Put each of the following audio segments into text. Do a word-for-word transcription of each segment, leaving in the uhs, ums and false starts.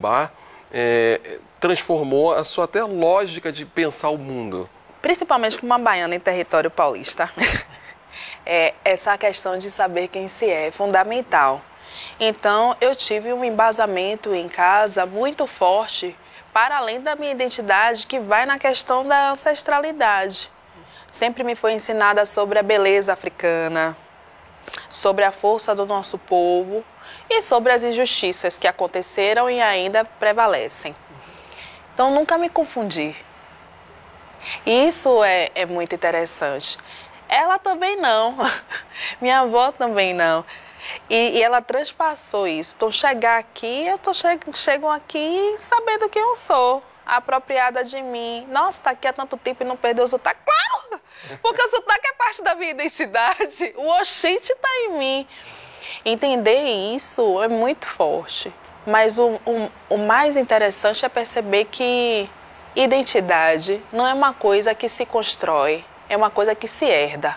iorubá é, transformou a sua até lógica de pensar o mundo? Principalmente como uma baiana em território paulista. É, essa questão de saber quem se é é fundamental. Então, eu tive um embasamento em casa muito forte, para além da minha identidade, que vai na questão da ancestralidade. Sempre me foi ensinada sobre a beleza africana, sobre a força do nosso povo e sobre as injustiças que aconteceram e ainda prevalecem. Então, nunca me confundi. E isso é, é muito interessante. Ela também não, minha avó também não. E, e ela transpassou isso. Então, chegar aqui, eu tô che chego aqui sabendo quem eu sou, apropriada de mim. Nossa, tá aqui há tanto tempo e não perdeu o sotaque. Claro! Porque o sotaque é parte da minha identidade. O oxente tá em mim. Entender isso é muito forte. Mas o, o, o mais interessante é perceber que identidade não é uma coisa que se constrói, é uma coisa que se herda.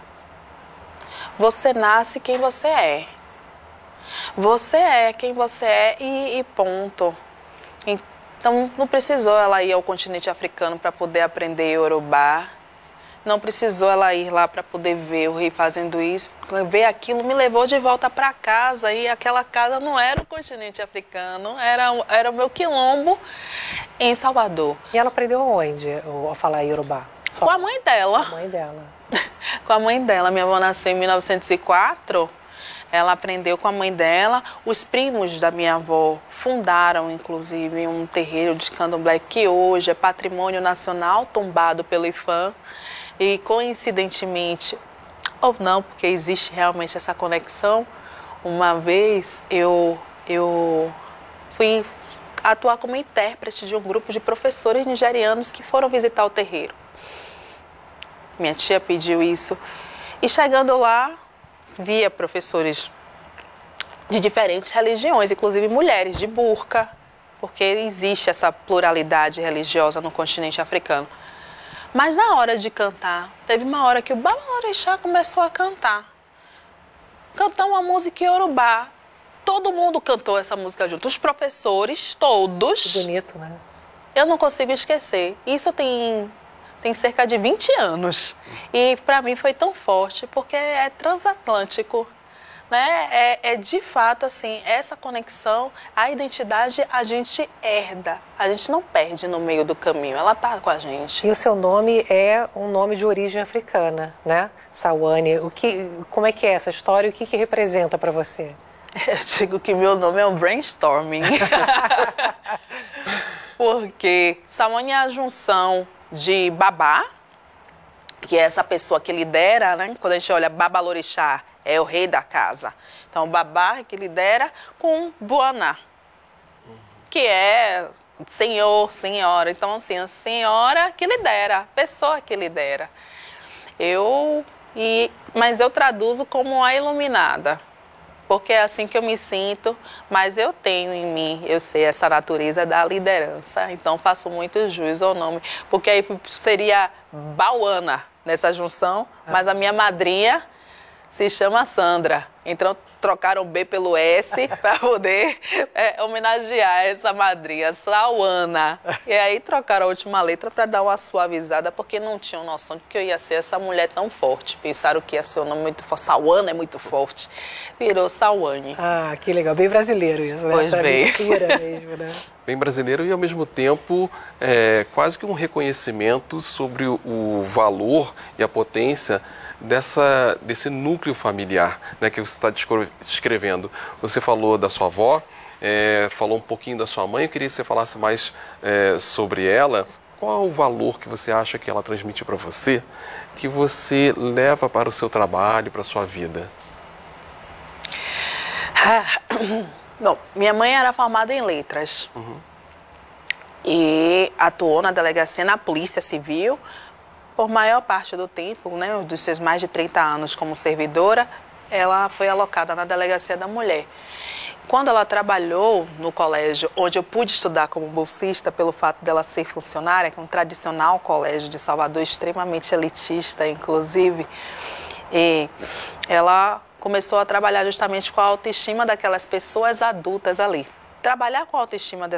Você nasce quem você é. Você é quem você é e, e ponto. Então, não precisou ela ir ao continente africano para poder aprender iorubá. Não precisou ela ir lá para poder ver o rei fazendo isso. Ver aquilo me levou de volta para casa. E aquela casa não era o continente africano, era, era o meu quilombo em Salvador. E ela aprendeu onde a falar iorubá? Só... Com a mãe dela. Com a mãe dela. Com a mãe dela. Minha avó nasceu em mil novecentos e quatro. Ela aprendeu com a mãe dela. Os primos da minha avó fundaram, inclusive, um terreiro de candomblé que hoje é patrimônio nacional, tombado pelo IFAM. E, coincidentemente, ou não, porque existe realmente essa conexão, uma vez eu, eu fui atuar como intérprete de um grupo de professores nigerianos que foram visitar o terreiro. Minha tia pediu isso. E chegando lá, via professores de diferentes religiões, inclusive mulheres de burca, porque existe essa pluralidade religiosa no continente africano. Mas na hora de cantar, teve uma hora que o Babalorixá começou a cantar. Cantar uma música iorubá. Todo mundo cantou essa música junto. Os professores, todos. Que bonito, né? Eu não consigo esquecer. Isso tem, tem cerca de vinte anos. E para mim foi tão forte, porque é transatlântico. Né? É, é de fato assim, essa conexão, a identidade a gente herda, a gente não perde no meio do caminho, ela tá com a gente. E o seu nome é um nome de origem africana, né? Sawane, o que, como é que é essa história e o que, que representa para você? Eu digo que meu nome é um brainstorming. Porque Sawane é a junção de babá, que é essa pessoa que lidera, né? Quando a gente olha Babalorixá, é o rei da casa. Então, o babá que lidera com Buaná, que é senhor, senhora. Então, assim, a senhora que lidera, a pessoa que lidera. Eu, e, mas eu traduzo como a iluminada, porque é assim que eu me sinto, mas eu tenho em mim, eu sei, essa natureza da liderança. Então, faço muito jus ao nome, porque aí seria Bauana nessa junção, mas a minha madrinha se chama Sandra, então trocaram B pelo S para poder é, homenagear essa madrinha, Sauana. E aí trocaram a última letra para dar uma suavizada, porque não tinham noção de que eu ia ser essa mulher tão forte. Pensaram que ia ser um nome muito forte. Sauana é muito forte. Virou Sauane. Ah, que legal. Bem brasileiro isso, né? Pois essa bem. mistura mesmo, né? Bem brasileiro e, ao mesmo tempo, é, quase que um reconhecimento sobre o, o valor e a potência Dessa, desse núcleo familiar, né, que você está descrevendo. Você falou da sua avó, é, falou um pouquinho da sua mãe, eu queria que você falasse mais é, sobre ela. Qual é o valor que você acha que ela transmite para você, que você leva para o seu trabalho, para a sua vida? Ah, bom, minha mãe era formada em letras. Uhum. E atuou na delegacia, na Polícia Civil, por maior parte do tempo, né, dos seus mais de trinta anos como servidora, ela foi alocada na Delegacia da Mulher. Quando ela trabalhou no colégio, onde eu pude estudar como bolsista, pelo fato dela ser funcionária, que é um tradicional colégio de Salvador, extremamente elitista, inclusive, e ela começou a trabalhar justamente com a autoestima daquelas pessoas adultas ali. Trabalhar com a autoestima